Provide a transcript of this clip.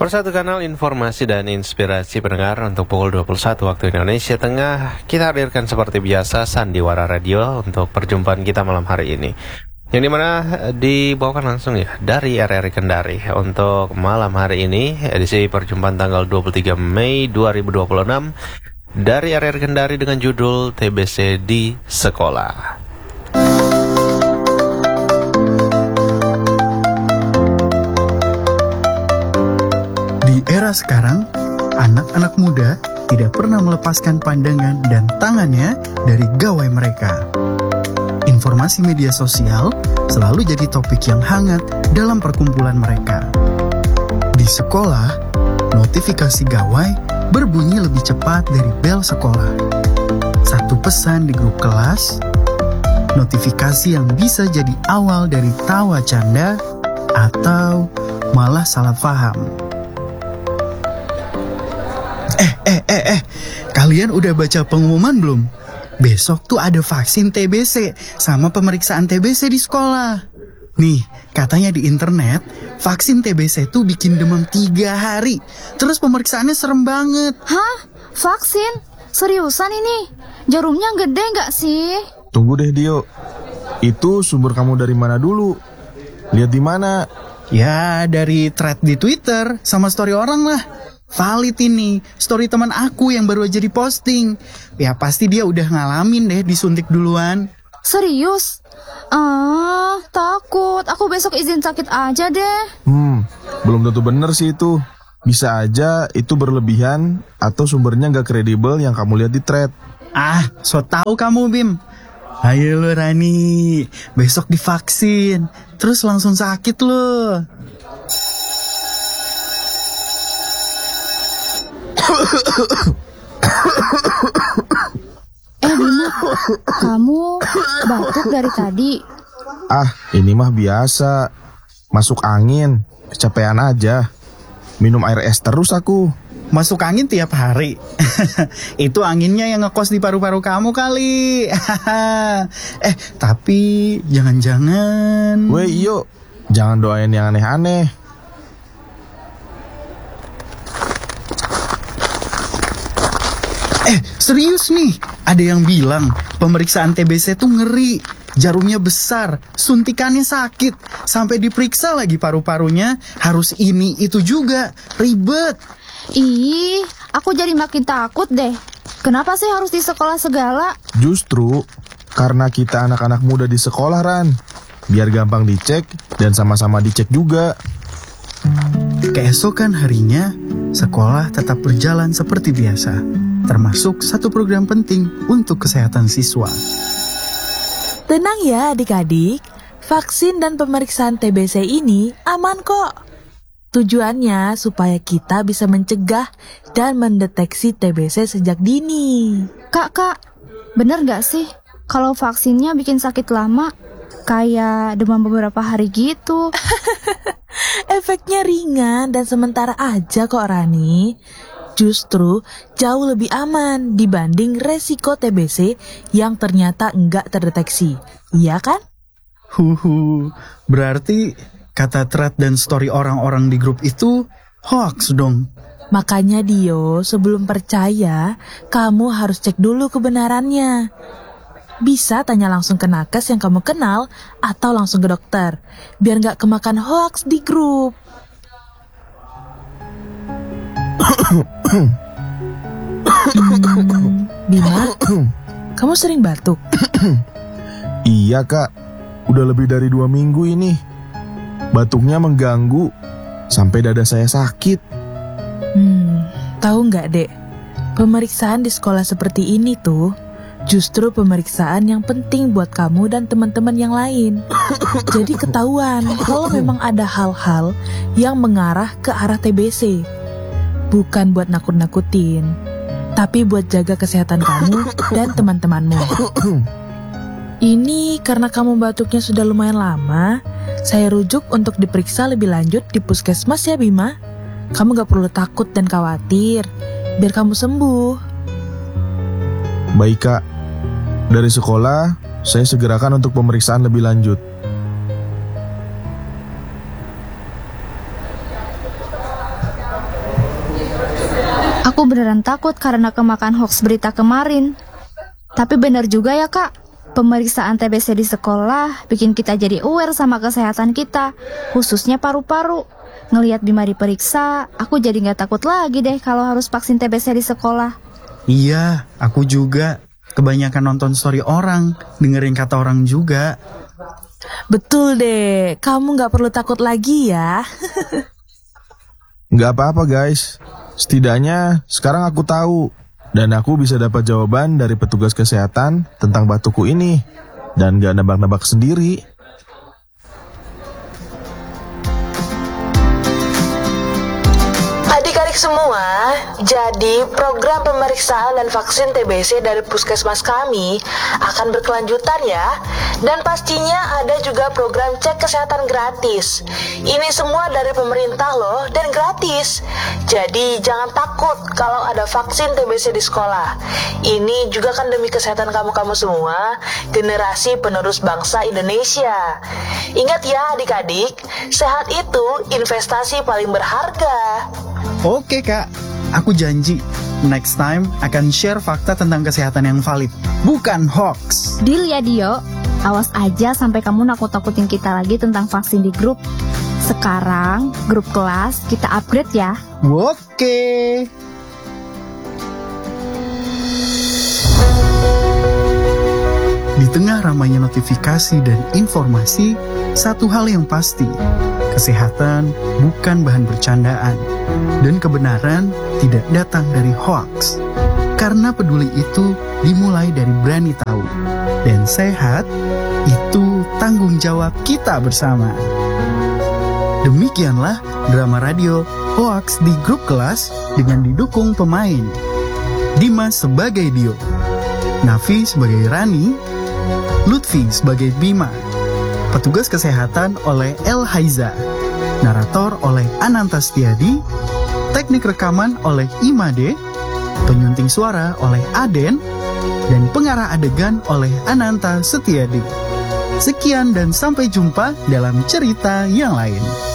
Persatu kanal informasi dan inspirasi pendengar untuk pukul 21 waktu Indonesia Tengah. Kita hadirkan seperti biasa Sandiwara Radio untuk perjumpaan kita malam hari ini, yang dimana dibawakan langsung ya dari RRI Kendari. Untuk malam hari ini edisi perjumpaan tanggal 23 Mei 2026 dari RRI Kendari dengan judul TBC di Sekolah. Di era sekarang, anak-anak muda tidak pernah melepaskan pandangan dan tangannya dari gawai mereka. Informasi media sosial selalu jadi topik yang hangat dalam perkumpulan mereka. Di sekolah, notifikasi gawai berbunyi lebih cepat dari bel sekolah. Satu pesan di grup kelas, notifikasi yang bisa jadi awal dari tawa canda atau malah salah paham. Kalian udah baca pengumuman belum? Besok tuh ada vaksin TBC sama pemeriksaan TBC di sekolah. Nih, katanya di internet, vaksin TBC tuh bikin demam 3 hari. Terus pemeriksaannya serem banget. Hah? Vaksin? Seriusan ini? Jarumnya gede nggak sih? Tunggu deh Dio, itu sumber kamu dari mana dulu? Lihat di mana? Ya, dari thread di Twitter sama story orang lah. Valid ini, story teman aku yang baru aja diposting. Ya pasti dia udah ngalamin deh disuntik duluan. Serius? Takut. Aku besok izin sakit aja deh. Belum tentu bener sih itu. Bisa aja itu berlebihan atau sumbernya gak kredibel yang kamu lihat di thread. So tahu kamu Bim. Ayo lo Rani, besok divaksin, terus langsung sakit lo. Bima, kamu batuk dari tadi. Ini mah biasa. Masuk angin, kecapean aja. Minum air es terus aku. Masuk angin tiap hari. Itu anginnya yang ngekos di paru-paru kamu kali. Tapi jangan-jangan. Weh yuk, jangan doain yang aneh-aneh. Serius nih, ada yang bilang pemeriksaan TBC tuh ngeri. Jarumnya besar, suntikannya sakit, sampai diperiksa lagi paru-parunya, harus ini itu juga, ribet. Ih, aku jadi makin takut deh. Kenapa sih harus di sekolah segala? Justru karena kita anak-anak muda di sekolah, Ran. Biar gampang dicek dan sama-sama dicek juga. Keesokan harinya, sekolah tetap berjalan seperti biasa, termasuk satu program penting untuk kesehatan siswa. Tenang ya adik-adik, vaksin dan pemeriksaan TBC ini aman kok. Tujuannya supaya kita bisa mencegah dan mendeteksi TBC sejak dini. Kak, bener gak sih kalau vaksinnya bikin sakit lama? Kayak demam beberapa hari gitu. Efeknya ringan dan sementara aja kok Rani. Justru jauh lebih aman dibanding resiko TBC yang ternyata enggak terdeteksi. Iya kan? Berarti kata thread dan story orang-orang di grup itu hoax dong. Makanya Dio, sebelum percaya, kamu harus cek dulu kebenarannya. Bisa tanya langsung ke nakes yang kamu kenal atau langsung ke dokter, biar nggak kemakan hoax di grup. Bima, kamu sering batuk? Iya kak, udah lebih dari 2 minggu ini. Batuknya mengganggu sampai dada saya sakit. Tahu nggak dek, pemeriksaan di sekolah seperti ini tuh justru pemeriksaan yang penting buat kamu dan teman-teman yang lain. Jadi ketahuan kalau memang ada hal-hal yang mengarah ke arah TBC. Bukan buat nakut-nakutin, tapi buat jaga kesehatan kamu dan teman-temanmu. Ini karena kamu batuknya sudah lumayan lama, saya rujuk untuk diperiksa lebih lanjut di puskesmas ya Bima. Kamu gak perlu takut dan khawatir, biar kamu sembuh. Baik kak, dari sekolah saya segerakan untuk pemeriksaan lebih lanjut. Aku beneran takut karena kemakan hoax berita kemarin. Tapi bener juga ya kak, pemeriksaan TBC di sekolah bikin kita jadi aware sama kesehatan kita, khususnya paru-paru. Ngelihat Bima diperiksa, aku jadi gak takut lagi deh kalau harus vaksin TBC di sekolah. Iya, aku juga. Kebanyakan nonton story orang, dengerin kata orang juga. Betul deh, kamu gak perlu takut lagi ya. Nggak apa-apa guys, setidaknya sekarang aku tahu. Dan aku bisa dapat jawaban dari petugas kesehatan tentang batukku ini. Dan gak nebak-nebak sendiri. Adik-adik semua, jadi program pemeriksaan dan vaksin TBC dari puskesmas kami akan berkelanjutan ya. Dan pastinya ada juga program cek kesehatan gratis. Ini semua dari pemerintah loh dan gratis. Jadi jangan takut kalau ada vaksin TBC di sekolah. Ini juga kan demi kesehatan kamu-kamu semua, generasi penerus bangsa Indonesia. Ingat ya adik-adik, sehat itu investasi paling berharga. Oke kak, aku janji next time akan share fakta tentang kesehatan yang valid, bukan hoax. Deal ya Dio, awas aja sampai kamu nakut-nakutin kita lagi tentang vaksin di grup. Sekarang grup kelas kita upgrade ya. Oke. Di tengah ramainya notifikasi dan informasi, satu hal yang pasti, kesehatan bukan bahan bercandaan, dan kebenaran tidak datang dari hoax. Karena peduli itu dimulai dari berani tahu, dan sehat itu tanggung jawab kita bersama. Demikianlah drama radio Hoax di Grup Kelas dengan didukung pemain Dimas sebagai Dio, Nafi sebagai Rani, Lutfi sebagai Bima, petugas kesehatan oleh El Haiza, narator oleh Ananta Setiadi, teknik rekaman oleh Imade, penyunting suara oleh Aden, dan pengarah adegan oleh Ananta Setiadi. Sekian dan sampai jumpa dalam cerita yang lain.